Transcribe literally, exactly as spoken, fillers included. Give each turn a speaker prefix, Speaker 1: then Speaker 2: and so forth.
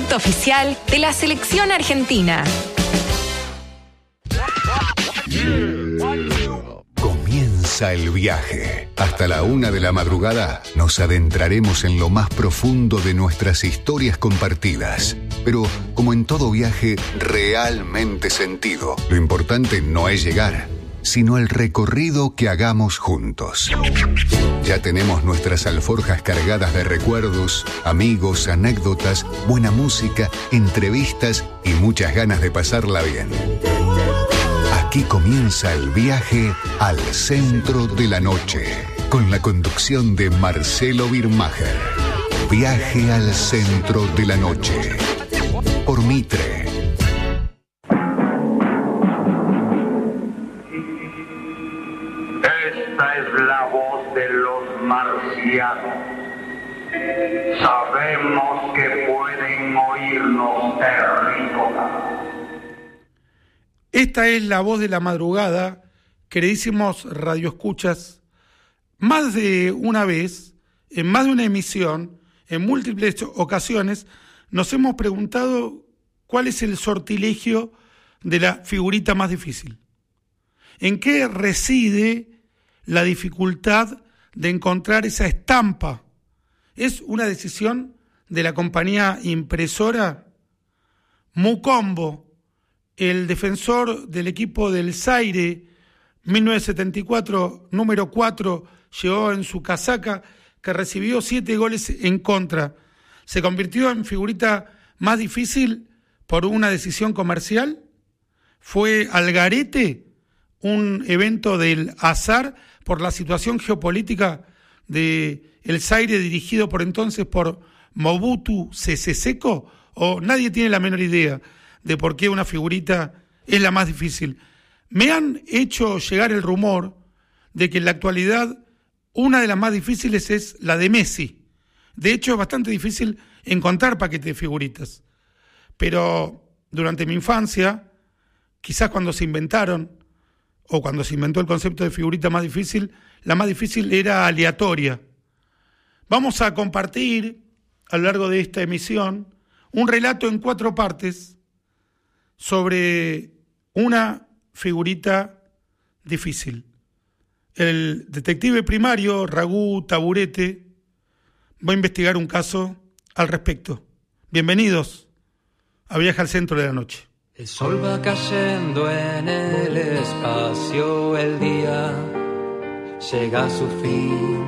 Speaker 1: producto oficial de la selección argentina.
Speaker 2: Comienza el viaje. Hasta la una de la madrugada nos adentraremos en lo más profundo de nuestras historias compartidas. Pero, como en todo viaje realmente sentido, lo importante no es llegar, sino el recorrido que hagamos juntos. Ya tenemos nuestras alforjas cargadas de recuerdos, amigos, anécdotas, buena música, entrevistas y muchas ganas de pasarla bien. Aquí comienza el viaje al centro de la noche, con la conducción de Marcelo Birmacher. Viaje al centro de la noche, por Mitre.
Speaker 3: Esta es la voz de los marcianos. Sabemos que pueden oírnos terrícolas.
Speaker 4: Esta es la voz de la madrugada, queridísimos radioescuchas. Más de una vez, en más de una emisión, en múltiples ocasiones, nos hemos preguntado cuál es el sortilegio de la figurita más difícil. ¿En qué reside la dificultad de encontrar esa estampa? ¿Es una decisión de la compañía impresora? Mucombo, el defensor del equipo del Zaire, mil novecientos setenta y cuatro, número cuatro, llevó en su casaca, que recibió siete goles en contra. ¿Se convirtió en figurita más difícil por una decisión comercial? ¿Fue al garete un evento del azar por la situación geopolítica de el Zaire dirigido por entonces por Mobutu Sese Seko? ¿O nadie tiene la menor idea de por qué una figurita es la más difícil? Me han hecho llegar el rumor de que en la actualidad una de las más difíciles es la de Messi. De hecho, es bastante difícil encontrar paquetes de figuritas. Pero durante mi infancia, quizás cuando se inventaron, o cuando se inventó el concepto de figurita más difícil, la más difícil era aleatoria. Vamos a compartir, a lo largo de esta emisión, un relato en cuatro partes sobre una figurita difícil. El detective primario Ragú Taburete va a investigar un caso al respecto. Bienvenidos a Viaje al Centro de la Noche.
Speaker 5: El sol va cayendo en el espacio, el día llega a su fin.